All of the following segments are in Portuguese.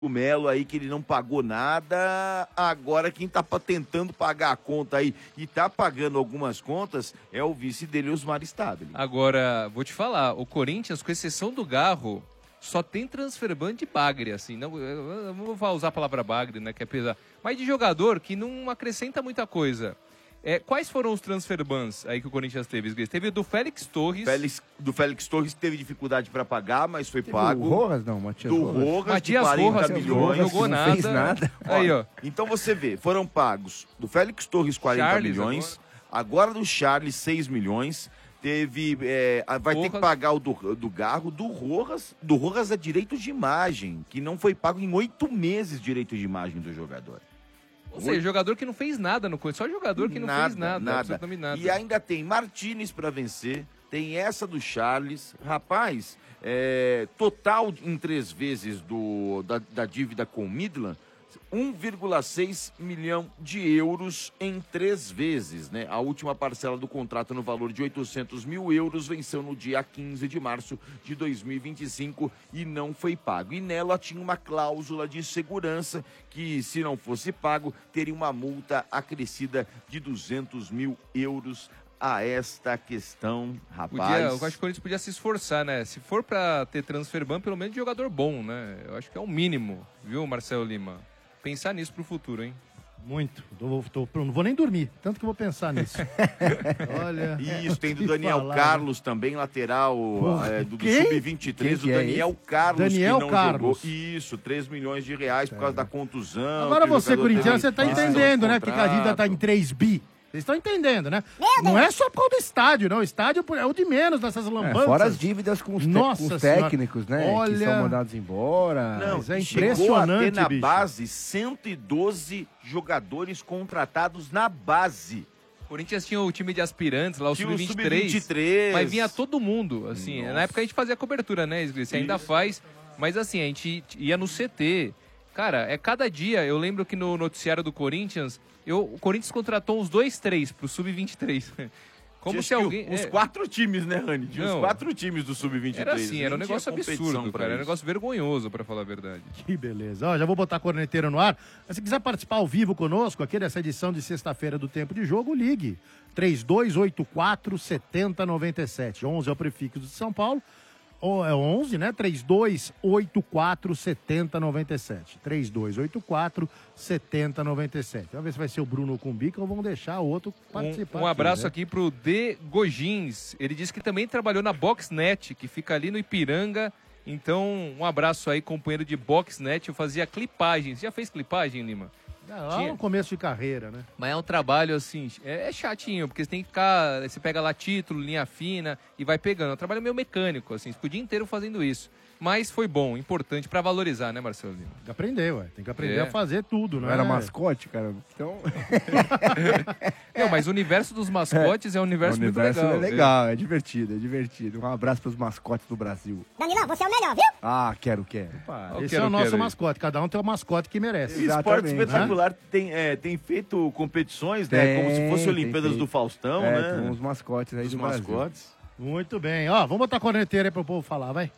o Melo aí, que ele não pagou nada. Agora quem tá tentando pagar a conta aí e tá pagando algumas contas é o vice dele, Osmar Stabile. Agora, vou te falar, o Corinthians, com exceção do Garro, só tem transferban de bagre, assim. Não, eu não vou usar a palavra bagre, né, que é pesar. Mas de jogador que não acrescenta muita coisa. Quais foram os transferbans aí que o Corinthians teve? Teve o do Félix Torres. Do Félix Torres teve dificuldade para pagar, mas foi pago. O Rojas não, Matias do Rojas, Matias de 40 Rojas, milhões. Não jogou nada. Não fez nada. Aí, ó. Então você vê, foram pagos do Félix Torres 40 Charles, milhões, agora do Charles 6 milhões. Teve. Vai ter que pagar o do Garro, do Rojas é direito de imagem, que não foi pago em 8 meses direito de imagem do jogador. Ou seja, jogador que não fez nada no Corinthians, só jogador que não fez nada. Absolutamente nada. E ainda tem Martínez para vencer, tem essa do Charles. Rapaz, total em 3 vezes da dívida com o Midland, 1,6 milhão de euros em 3 vezes, né? A última parcela do contrato no valor de 800 mil euros venceu no dia 15 de março de 2025 e não foi pago. E nela tinha uma cláusula de segurança que, se não fosse pago, teria uma multa acrescida de 200 mil euros a esta questão, rapaz. Eu acho que o Corinthians podia se esforçar, né? Se for pra ter transferban, pelo menos de jogador bom, né? Eu acho que é o mínimo, viu, Marcelo Lima? Pensar nisso pro futuro, hein? Muito. Não vou nem dormir, tanto que eu vou pensar nisso. Olha. Isso, tem do Daniel Carlos também, lateral do Sub-23, do Daniel Carlos, Daniel que não Carlos. jogou. Isso, 3 milhões de reais por causa da contusão. Agora você, corintiano, você tá entendendo, né? Porque a dívida tá em 3 bi. Vocês estão entendendo, né? Não é só por causa do estádio, não. O estádio é o de menos dessas lambanças. Fora as dívidas com os técnicos, né? Olha... Que são mandados embora. Não, é impressionante, chegou a ter na bicho. base 112 jogadores contratados na base. O Corinthians tinha o time de aspirantes lá, o Sub-23. Sub-23. Mas vinha todo mundo, assim. Na época a gente fazia cobertura, né, Você ainda faz. Mas assim, a gente ia no CT. Cara, cada dia. Eu lembro que no noticiário do Corinthians, o Corinthians contratou uns 2, 3 pro Sub-23. Como se alguém... Os 4 times, né, Rani? Tinha os 4 times do Sub-23. Era assim, era um negócio absurdo, cara. Era um negócio vergonhoso, pra falar a verdade. Que beleza. Ó, já vou botar a corneteira no ar. Mas se quiser participar ao vivo conosco aqui dessa edição de sexta-feira do Tempo de Jogo, ligue. 3284-7097. 11 é o prefixo de São Paulo. É 11, né? 3284-7097. 3284-7097. Vamos ver se vai ser o Bruno Cumbica ou vão deixar o outro participar. Um abraço aqui pro D. Gogins. Ele disse que também trabalhou na Boxnet, que fica ali no Ipiranga. Então, um abraço aí, companheiro de Boxnet. Eu fazia clipagem. Você já fez clipagem, Lima? Lá no começo de carreira, né? Mas é um trabalho, assim, é chatinho, porque você tem que ficar, você pega lá título, linha fina e vai pegando. É um trabalho meio mecânico, assim, fica o dia inteiro fazendo isso. Mas foi bom, importante pra valorizar, né, Marcelo Lima? Tem que aprender, ué. Tem que aprender a fazer tudo, né? Não era mascote, cara? Então... Não, mas o universo dos mascotes é um universo muito legal. É legal, é divertido, é divertido. Um abraço pros mascotes do Brasil. Danilão, você é o melhor, viu? Ah, quero. Opa, esse é o nosso mascote. Cada um tem o mascote que merece. O Esporte Espetacular tem feito competições, né? Como se fosse Olimpíadas do Faustão, né? Com os mascotes aí do Brasil. Muito bem. Ó, vamos botar a corneteira aí pro povo falar, vai.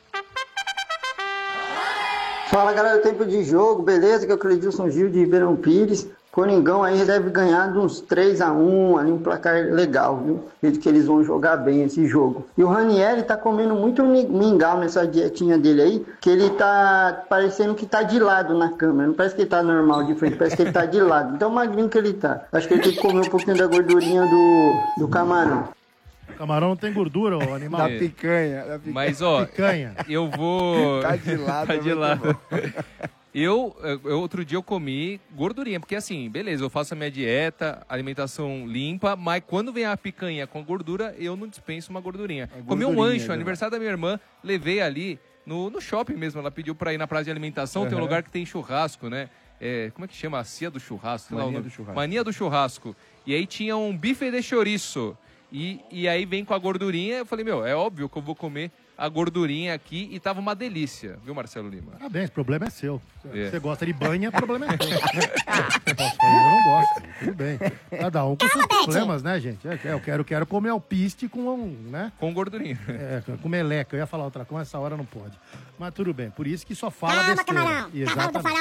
Fala, galera do Tempo de Jogo, beleza? Que é o Cleidilson Gil de Ribeirão Pires. Coringão aí deve ganhar de uns 3-1, ali um placar legal, viu? Acredito que eles vão jogar bem esse jogo. E o Ranieri tá comendo muito mingau nessa dietinha dele aí, que ele tá parecendo que tá de lado na câmera. Não parece que ele tá normal de frente, parece que ele tá de lado. Então magrinho que ele tá. Acho que ele tem que comer um pouquinho da gordurinha do camarão. Camarão não tem gordura, ô animal. Da picanha. Mas, ó, picanha. Eu vou... Tá de lado. Tá de lado. Eu, outro dia eu comi gordurinha, porque assim, beleza, eu faço a minha dieta, alimentação limpa, mas quando vem a picanha com gordura, eu não dispenso uma gordurinha. Comi um lanche, aniversário da minha irmã, levei ali no shopping mesmo, ela pediu pra ir na praça de alimentação, tem um lugar que tem churrasco, né? Como é que chama? A cia do churrasco? Mania do churrasco. Mania do churrasco. E aí tinha um bife de chouriço. E aí vem com a gordurinha, eu falei, é óbvio que eu vou comer a gordurinha aqui e tava uma delícia, viu, Marcelo Lima? Parabéns, o problema é seu. É. Você gosta de banha, o problema é seu. Eu não gosto, tudo bem. Cada um com seus problemas, né, gente? Eu quero comer alpiste né? Com gordurinha. Com meleca. Eu ia falar outra coisa, essa hora não pode. Mas tudo bem, por isso que só fala Calma, besteira. camarão. Exatamente.